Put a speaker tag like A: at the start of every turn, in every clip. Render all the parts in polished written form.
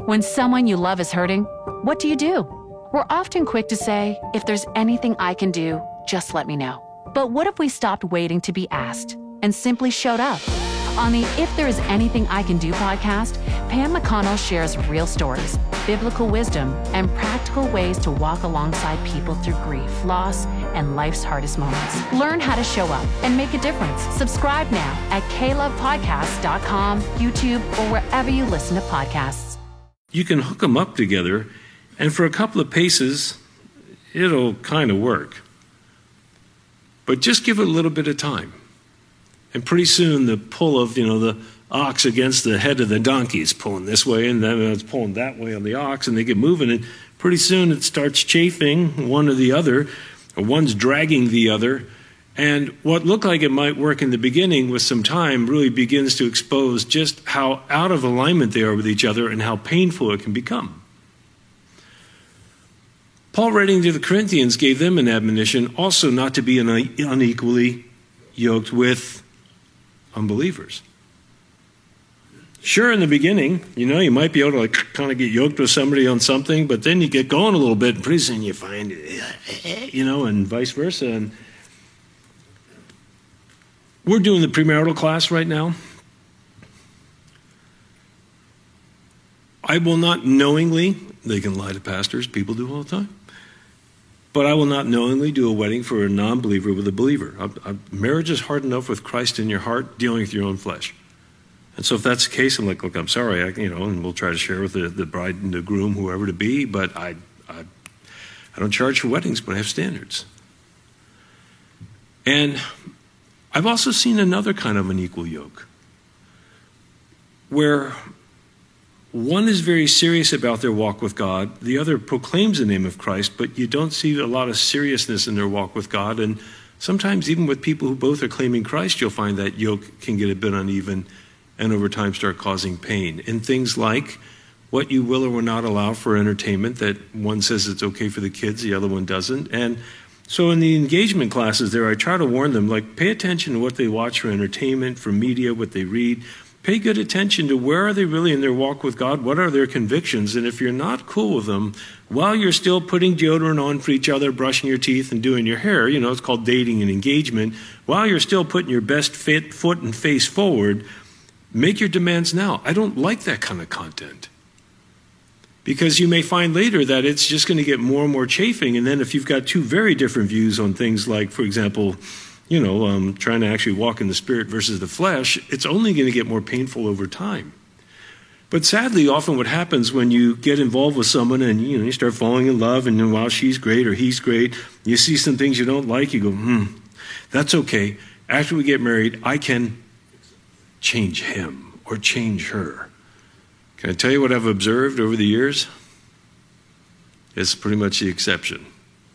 A: When someone you love is hurting, what do? We're often quick to say, if there's anything I can do, just let me know. But what if we stopped waiting to be asked and simply showed up? On the If There Is Anything I Can Do podcast, Pam McConnell shares real stories, biblical wisdom, and practical ways to walk alongside people through grief, loss, and life's hardest moments. Learn how to show up and make a difference. Subscribe now at klovepodcast.com, YouTube, or wherever you listen to podcasts.
B: You can hook them up together, and for a couple of paces, it'll kind of work. But just give it a little bit of time. And pretty soon the pull of, the ox against the head of the donkey is pulling this way, and then it's pulling that way on the ox, and they get moving, and pretty soon it starts chafing one or the other, or one's dragging the other. And what looked like it might work in the beginning with some time really begins to expose just how out of alignment they are with each other and how painful it can become. Paul, writing to the Corinthians, gave them an admonition also not to be unequally yoked with unbelievers. Sure, in the beginning, you might be able to kind of get yoked with somebody on something, but then you get going a little bit, and pretty soon you find, and vice versa. And we're doing the premarital class right now. I will not knowingly, they can lie to pastors, people do all the time, but I will not knowingly do a wedding for a non-believer with a believer. Marriage is hard enough with Christ in your heart, dealing with your own flesh. And so if that's the case, I'm like, look, I'm sorry, and we'll try to share with the bride and the groom, whoever to be, but I don't charge for weddings, but I have standards. And I've also seen another kind of unequal yoke, where one is very serious about their walk with God. The other proclaims the name of Christ, but you don't see a lot of seriousness in their walk with God. And sometimes even with people who both are claiming Christ, you'll find that yoke can get a bit uneven and over time start causing pain. And things like what you will or will not allow for entertainment, that one says it's okay for the kids, the other one doesn't. And so in the engagement classes there, I try to warn them, pay attention to what they watch for entertainment, for media, what they read. Pay good attention to where are they really in their walk with God, what are their convictions, and if you're not cool with them, while you're still putting deodorant on for each other, brushing your teeth and doing your hair, it's called dating and engagement, while you're still putting your best foot and face forward, make your demands now. I don't like that kind of content. Because you may find later that it's just going to get more and more chafing, and then if you've got two very different views on things like, for example, trying to actually walk in the spirit versus the flesh, it's only going to get more painful over time. But sadly, often what happens when you get involved with someone and, you start falling in love, and while she's great or he's great, you see some things you don't like, you go, that's okay. After we get married, I can change him or change her. Can I tell you what I've observed over the years? It's pretty much the exception.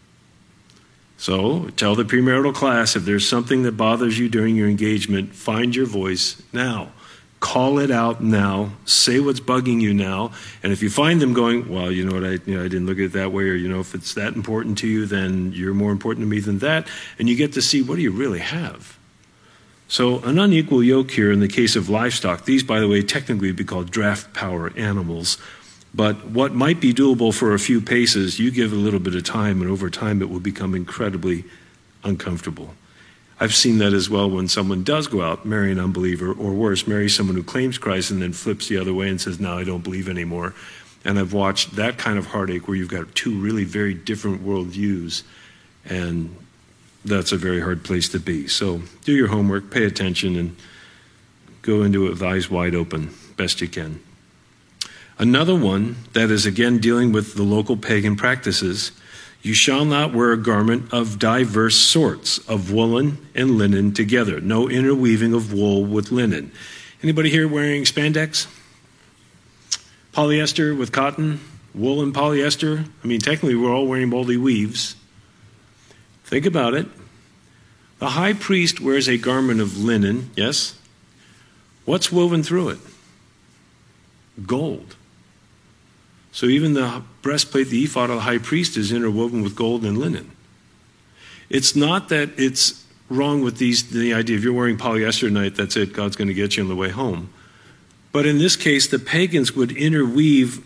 B: So tell the premarital class, if there's something that bothers you during your engagement, find your voice now. Call it out now. Say what's bugging you now. And if you find them going, well, you know what, I didn't look at it that way, or, if it's that important to you, then you're more important to me than that. And you get to see, what do you really have? So an unequal yoke here in the case of livestock. These, by the way, technically would be called draft power animals. But what might be doable for a few paces, you give a little bit of time, and over time it will become incredibly uncomfortable. I've seen that as well when someone does go out, marry an unbeliever, or worse, marry someone who claims Christ and then flips the other way and says, no, I don't believe anymore. And I've watched that kind of heartache where you've got two really very different worldviews, and that's a very hard place to be. So do your homework, pay attention, and go into it with eyes wide open, best you can. Another one that is again dealing with the local pagan practices, you shall not wear a garment of diverse sorts, of woolen and linen together. No interweaving of wool with linen. Anybody here wearing spandex? Polyester with cotton? Wool and polyester? Technically we're all wearing moldy weaves. Think about it. The high priest wears a garment of linen, yes? What's woven through it? Gold. So even the breastplate, the ephod of the high priest is interwoven with gold and linen. It's not that it's wrong with the idea if you're wearing polyester tonight, that's it, God's going to get you on the way home. But in this case, the pagans would interweave